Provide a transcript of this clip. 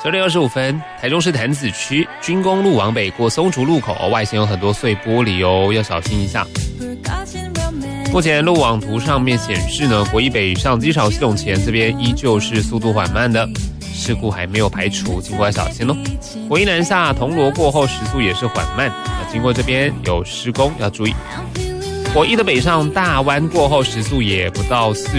9:25，台中市潭子区军工路往北过松竹路口，外线有很多碎玻璃哦，要小心一下。目前路网图上面显示呢，国一北上机场系统前这边依旧是速度缓慢的，事故还没有排除，经过要小心哦。国一南下铜锣过后时速也是缓慢，经过这边有施工要注意。国一的北上大湾过后时速也不到40